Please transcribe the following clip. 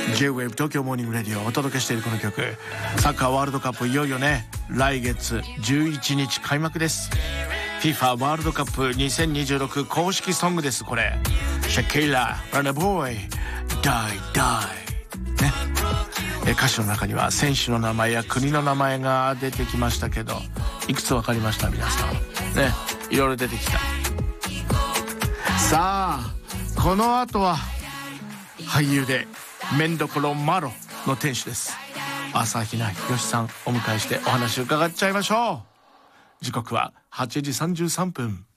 J-Wave 東京モーニングレディオをお届けしているこの曲、サッカーワールドカップいよいよね、来月11日開幕です。 FIFA ワールドカップ2026公式ソングです。これシャケイララナボーイダイダイね。歌詞の中には選手の名前や国の名前が出てきましたけど、いくつ分かりました皆さんね。いろいろ出てきた。さあこの後は俳優でめんどころマロの店主です。朝比奈ひろしさんお迎えしてお話を伺っちゃいましょう。時刻は8時33分。